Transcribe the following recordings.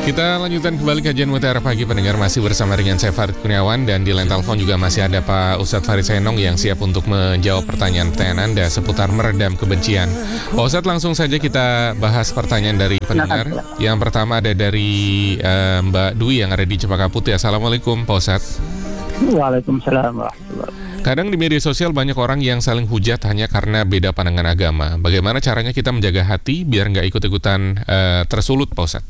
Kita lanjutkan kembali kajian Mutiara Pagi pendengar, masih bersama dengan saya Farid Kurniawan, dan di line telepon juga masih ada Pak Ustadz Farid Saenong yang siap untuk menjawab pertanyaan-pertanyaan Anda seputar meredam kebencian. Pak Ustadz, langsung saja kita bahas pertanyaan dari pendengar. Yang pertama ada dari Mbak Dwi yang ada di Cempaka Putih. Assalamualaikum Pak Ustadz. Waalaikumsalam warahmatullahi. Kadang di media sosial banyak orang yang saling hujat hanya karena beda pandangan agama. Bagaimana caranya kita menjaga hati biar nggak ikut-ikutan tersulut, Pak Ustadz?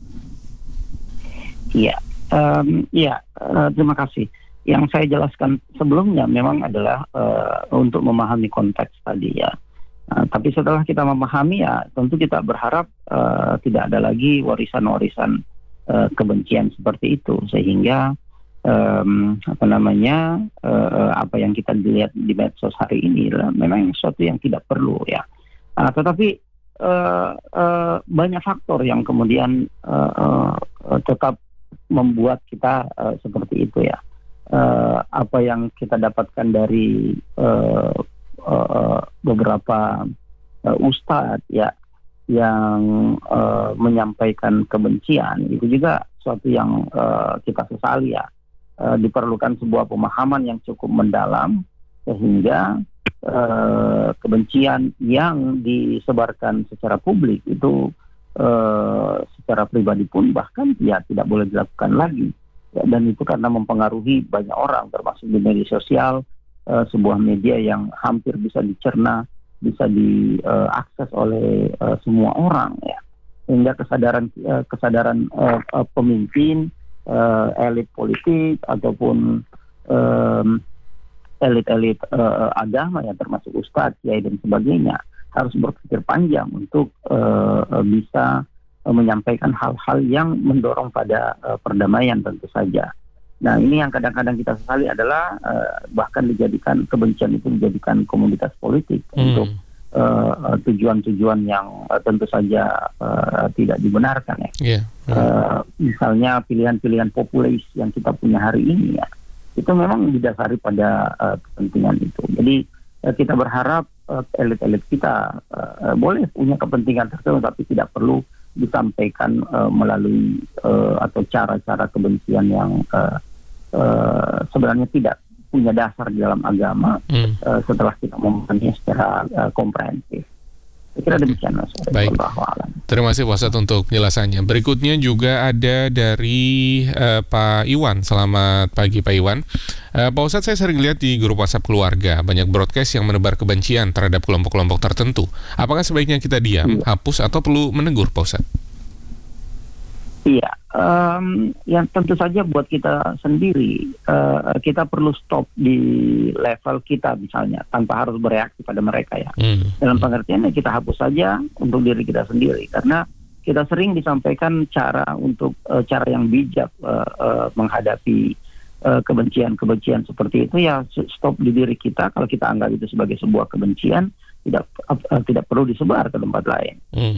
Terima kasih. Yang saya jelaskan sebelumnya memang adalah untuk memahami konteks tadi ya. Tapi setelah kita memahami ya, tentu kita berharap tidak ada lagi warisan-warisan kebencian seperti itu, sehingga apa yang kita lihat di medsos hari ini memang sesuatu yang tidak perlu ya. Tetapi banyak faktor yang kemudian tetap membuat kita seperti itu ya. Apa yang kita dapatkan dari beberapa ustadz ya yang menyampaikan kebencian, itu juga sesuatu yang kita sesali ya. Diperlukan sebuah pemahaman yang cukup mendalam sehingga kebencian yang disebarkan secara publik itu secara pribadi pun bahkan ya tidak boleh dilakukan lagi ya, dan itu karena mempengaruhi banyak orang, termasuk di media sosial, sebuah media yang hampir bisa dicerna, bisa diakses oleh semua orang ya, sehingga kesadaran pemimpin, elit politik ataupun elit-elit agama ya, termasuk ustadz, kiai dan sebagainya, harus berpikir panjang untuk bisa menyampaikan hal-hal yang mendorong pada perdamaian tentu saja. Nah, ini yang kadang-kadang kita sesali adalah bahkan dijadikan kebencian itu dijadikan komoditas politik untuk tujuan-tujuan yang tentu saja tidak dibenarkan ya. Misalnya pilihan-pilihan populis yang kita punya hari ini ya, itu memang didasari pada kepentingan itu. Jadi kita berharap elit-elit kita boleh punya kepentingan tertentu, tapi tidak perlu disampaikan melalui atau cara-cara kebencian yang sebenarnya tidak punya dasar di dalam agama setelah kita memahaminya secara komprehensif. Saya kira demikian, Mas. Baik. Terima kasih Pak Ustadz untuk penjelasannya. Berikutnya juga ada dari Pak Iwan. Selamat pagi Pak Iwan. Pak Ustadz, saya sering lihat di grup WhatsApp keluarga banyak broadcast yang menebar kebencian terhadap kelompok-kelompok tertentu. Apakah sebaiknya kita diam, hapus, atau perlu menegur, Pak Ustadz? Iya, yang tentu saja buat kita sendiri, kita perlu stop di level kita misalnya, tanpa harus bereaksi pada mereka ya. Dalam pengertiannya kita hapus saja untuk diri kita sendiri, karena kita sering disampaikan cara yang bijak menghadapi kebencian seperti itu ya. Stop di diri kita. Kalau kita anggap itu sebagai sebuah kebencian, tidak perlu disebar ke tempat lain.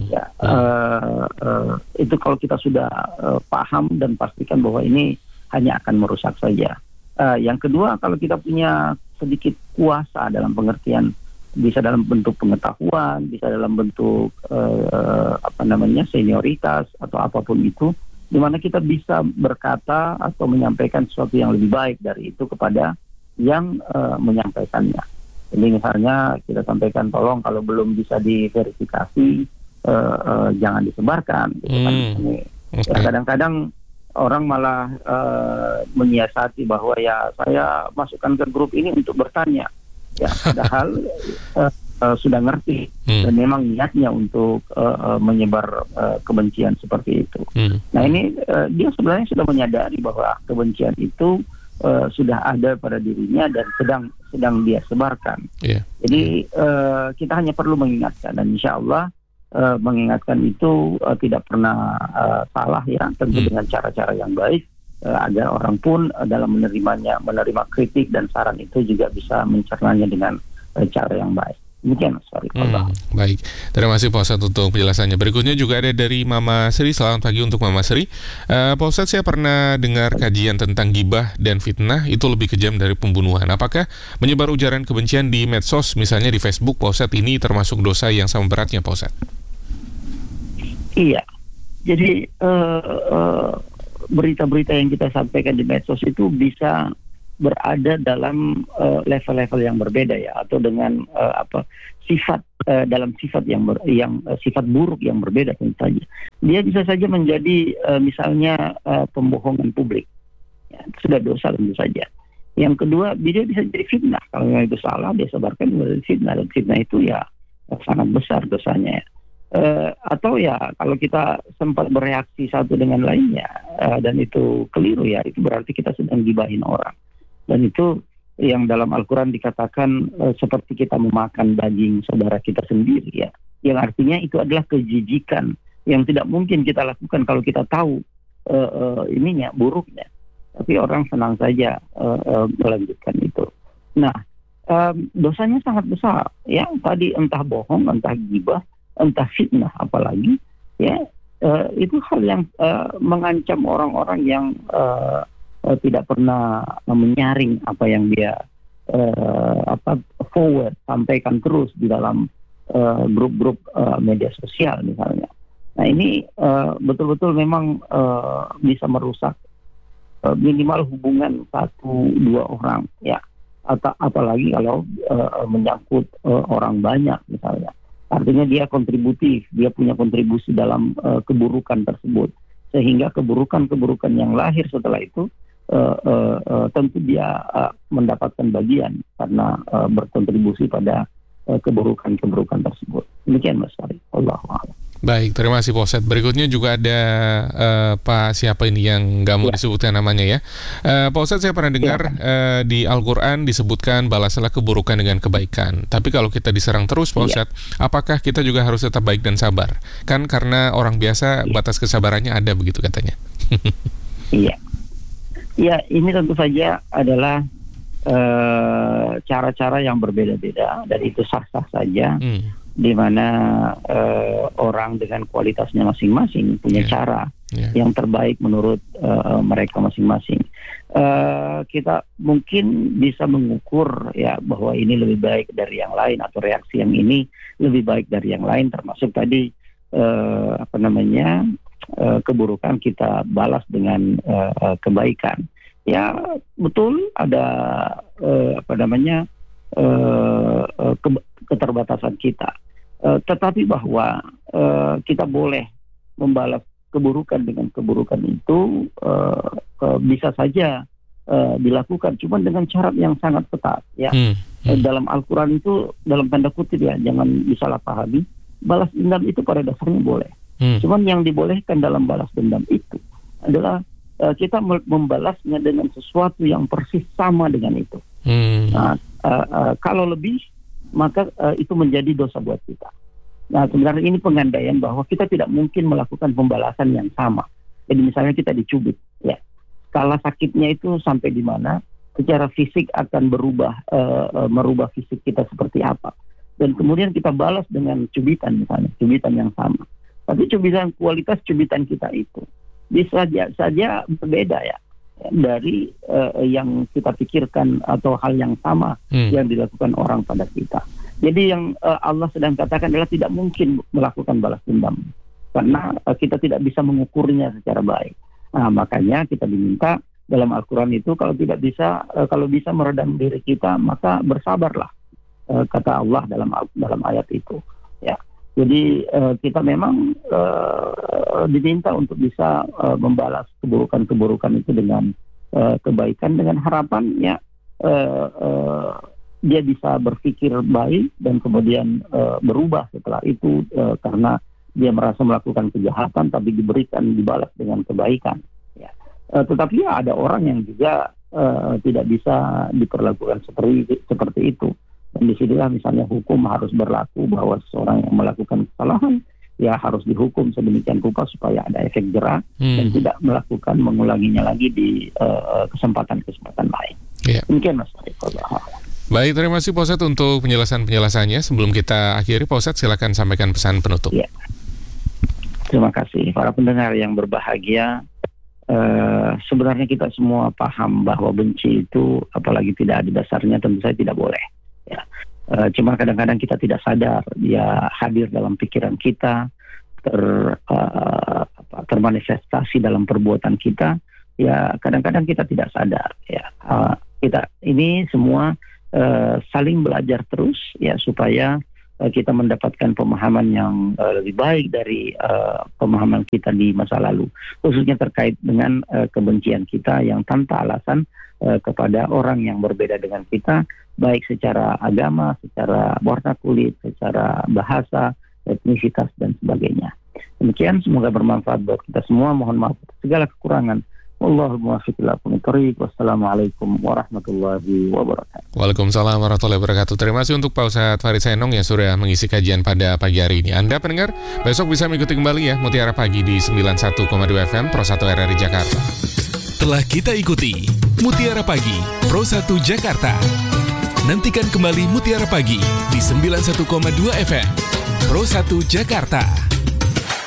Itu kalau kita sudah paham dan pastikan bahwa ini hanya akan merusak saja. Yang kedua, kalau kita punya sedikit kuasa dalam pengertian, bisa dalam bentuk pengetahuan, bisa dalam bentuk senioritas atau apapun itu, di mana kita bisa berkata atau menyampaikan sesuatu yang lebih baik dari itu kepada yang menyampaikannya. Jadi misalnya kita sampaikan, tolong kalau belum bisa diverifikasi jangan disebarkan. Gitu kan. Ya, kadang-kadang orang malah menyiasati bahwa ya saya masukkan ke grup ini untuk bertanya. Ya, padahal sudah ngerti dan memang niatnya untuk menyebar kebencian seperti itu. Nah ini dia sebenarnya sudah menyadari bahwa kebencian itu sudah ada pada dirinya dan sedang dia sebarkan. Jadi kita hanya perlu mengingatkan, dan insya Allah mengingatkan itu tidak pernah salah ya, tentu dengan cara-cara yang baik agar orang pun dalam menerima kritik dan saran itu juga bisa mencernanya dengan cara yang baik. Demikian, baik. Terima kasih Pak Ustadz untuk penjelasannya. Berikutnya juga ada dari Mama Sri. Selamat pagi untuk Mama Sri. Pak Ustadz, saya pernah dengar kajian tentang gibah dan fitnah itu lebih kejam dari pembunuhan. Apakah menyebar ujaran kebencian di medsos, misalnya di Facebook, Pak Ustadz, ini termasuk dosa yang sama beratnya, Pak Ustadz? Iya. Jadi berita-berita yang kita sampaikan di medsos itu bisa berada dalam level-level yang berbeda ya, atau dengan sifat dalam sifat sifat buruk yang berbeda tentu saja. Dia bisa saja menjadi misalnya pembohongan publik, ya, sudah dosa tentu saja. Yang kedua, dia bisa jadi fitnah. Kalau memang itu salah, dia sebarkan menjadi fitnah, dan fitnah itu ya sangat besar dosanya. Atau ya kalau kita sempat bereaksi satu dengan lainnya dan itu keliru, ya itu berarti kita sedang gibahin orang. Dan itu yang dalam Al-Quran dikatakan seperti kita memakan daging saudara kita sendiri, ya. Yang artinya itu adalah kejijikan yang tidak mungkin kita lakukan kalau kita tahu buruknya. Tapi orang senang saja melanjutkan itu. Nah, dosanya sangat besar, ya. Tadi entah bohong, entah gibah, entah fitnah, apalagi, ya. Itu hal yang mengancam orang-orang yang tidak pernah menyaring apa yang dia forward, sampaikan terus di dalam grup-grup media sosial misalnya. Nah, ini betul-betul memang bisa merusak minimal hubungan 1-2 orang, ya. Apalagi kalau menyangkut orang banyak misalnya. Artinya dia kontributif, dia punya kontribusi dalam keburukan tersebut, sehingga keburukan-keburukan yang lahir setelah itu tentu dia mendapatkan bagian karena berkontribusi pada keburukan-keburukan tersebut. Demikian Mas Farid. Allahu a'lam. Baik, terima kasih Pak Ustadz. Berikutnya juga ada Pak siapa ini yang nggak mau disebutkan namanya ya. Pak Ustadz, saya pernah dengar di Al-Quran disebutkan balaslah keburukan dengan kebaikan. Tapi kalau kita diserang terus Pak Ustadz, apakah kita juga harus tetap baik dan sabar? Kan karena orang biasa batas kesabarannya ada begitu katanya. Iya. Ya, ini tentu saja adalah cara-cara yang berbeda-beda, dan itu sah-sah saja. Di mana orang dengan kualitasnya masing-masing punya cara yang terbaik menurut mereka masing-masing. Kita mungkin bisa mengukur ya bahwa ini lebih baik dari yang lain, atau reaksi yang ini lebih baik dari yang lain, termasuk tadi keburukan kita balas dengan kebaikan. Ya betul ada keterbatasan kita, tetapi bahwa kita boleh membalas keburukan dengan keburukan itu bisa saja dilakukan, cuma dengan syarat yang sangat ketat, ya. Dalam Al-Quran itu dalam tanda kutip ya, jangan disalahpahami, balas dendam itu pada dasarnya boleh. Cuman yang dibolehkan dalam balas dendam itu adalah kita membalasnya dengan sesuatu yang persis sama dengan itu. Nah, kalau lebih, maka itu menjadi dosa buat kita. Nah, sebenarnya ini pengandaian bahwa kita tidak mungkin melakukan pembalasan yang sama. Jadi misalnya kita dicubit, ya, skala sakitnya itu sampai di mana, secara fisik akan merubah fisik kita seperti apa, dan kemudian kita balas dengan cubitan misalnya, cubitan yang sama. Tapi kualitas cubitan kita itu bisa saja berbeda ya dari yang kita pikirkan, atau hal yang sama yang dilakukan orang pada kita. Jadi yang Allah sedang katakan adalah tidak mungkin melakukan balas dendam, karena kita tidak bisa mengukurnya secara baik. Nah, makanya kita diminta dalam Al-Quran itu kalau bisa meredam diri kita, maka bersabarlah, kata Allah dalam ayat itu, ya. Jadi kita memang diminta untuk bisa membalas keburukan-keburukan itu dengan kebaikan, dengan harapannya dia bisa berpikir baik dan kemudian berubah setelah itu, karena dia merasa melakukan kejahatan tapi dibalas dengan kebaikan, ya. Tetapi ya ada orang yang juga tidak bisa diperlakukan seperti itu. Dan disinilah misalnya hukum harus berlaku, bahwa seseorang yang melakukan kesalahan ya harus dihukum sedemikian rupa supaya ada efek jerah dan tidak mengulanginya lagi di kesempatan-kesempatan lain. Mungkin Mas Farid. Baik, terima kasih Pak Ustadz untuk penjelasannya. Sebelum kita akhiri, Pak Ustadz silakan sampaikan pesan penutup. Ya. Terima kasih para pendengar yang berbahagia. Sebenarnya kita semua paham bahwa benci itu, apalagi tidak ada dasarnya, tentu saja tidak boleh. Ya. Cuma kadang-kadang kita tidak sadar dia hadir dalam pikiran kita, termanifestasi dalam perbuatan kita, ya kadang-kadang kita tidak sadar. Ya, kita ini semua saling belajar terus, ya, supaya kita mendapatkan pemahaman yang lebih baik dari pemahaman kita di masa lalu, khususnya terkait dengan kebencian kita yang tanpa alasan kepada orang yang berbeda dengan kita, baik secara agama, secara warna kulit, secara bahasa, etnisitas, dan sebagainya. Demikian, semoga bermanfaat buat kita semua. Mohon maaf atas segala kekurangan. Wallahul muwaffiq ila aqwamit thoriq. Wassalamualaikum warahmatullahi wabarakatuh. Waalaikumsalam warahmatullahi wabarakatuh. Terima kasih untuk Pak Ustadz Farid Saenong yang sudah mengisi kajian pada pagi hari ini. Anda pendengar, besok bisa mengikuti kembali ya Mutiara Pagi di 91,2 FM Pro 1 RRI Jakarta. Telah kita ikuti Mutiara Pagi Pro 1 Jakarta. Nantikan kembali Mutiara Pagi di 91,2 FM Pro 1 Jakarta.